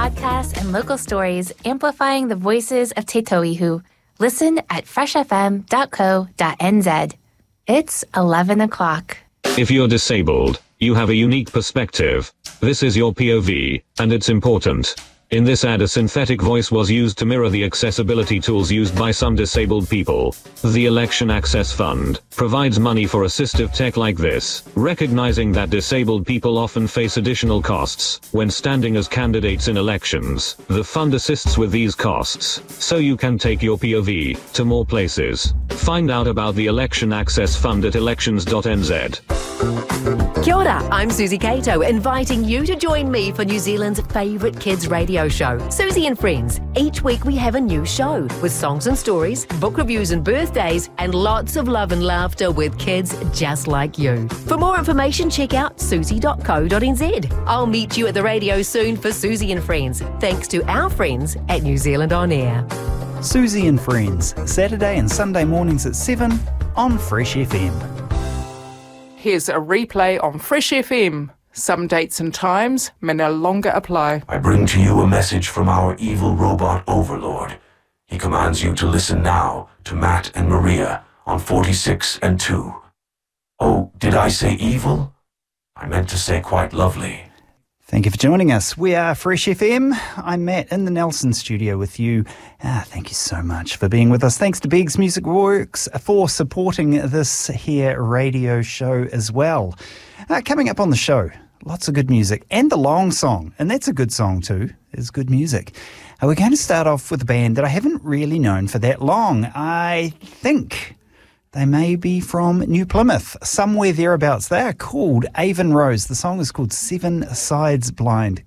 podcasts and local stories amplifying the voices of Te Tauihu. Listen at freshfm.co.nz. It's 11 o'clock. If you're disabled, you have a unique perspective. This is your POV, and it's important. In this ad, a synthetic voice was used to mirror the accessibility tools used by some disabled people. The Election Access Fund provides money for assistive tech like this, recognizing that disabled people often face additional costs when standing as candidates in elections. The fund assists with these costs, so you can take your POV to more places. Find out about the Election Access Fund at elections.nz. Kia ora, I'm Susie Cato, inviting you to join me for New Zealand's favourite kids radio show, Susie and Friends. Each week we have a new show with songs and stories, book reviews and birthdays, and lots of love and laughter with kids just like you. For more information, check out susie.co.nz. I'll meet you at the radio soon for Susie and Friends, thanks to our friends at New Zealand On Air. Susie and Friends, Saturday and Sunday mornings at 7 on Fresh FM. Here's a replay on Fresh FM. Some dates and times may no longer apply. I bring to you a message from our evil robot overlord. He commands you to listen now to Matt and Maria on 46 and 2. Oh, did I say evil? I meant to say quite lovely. Thank you for joining us. We are Fresh FM. I'm Matt in the Nelson studio with you. Thank you so much for being with us. Thanks to Beggs Music Works for supporting this here radio show as well. Coming up on the show, lots of good music and the long song, and that's a good song too, is good music. We're going to start off with a band that I haven't really known for that long. I think they may be from New Plymouth, somewhere thereabouts. They are called Avon Rose. The song is called Seven Sides Blind.